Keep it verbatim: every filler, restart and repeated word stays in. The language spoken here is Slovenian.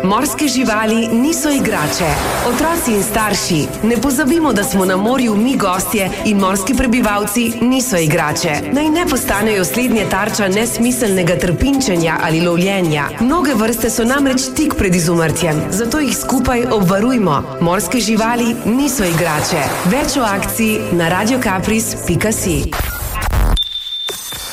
Morske živali niso igrače. Otroci in starši, ne pozabimo, da smo na morju mi gostje in morski prebivalci niso igrače. Naj ne postanejo slednje tarča nesmiselnega trpinčenja ali lovljenja. Mnoge vrste so namreč tik pred izumrtjem, zato jih skupaj obvarujmo. Morske živali niso igrače. Več o akciji na radiokapris pika si.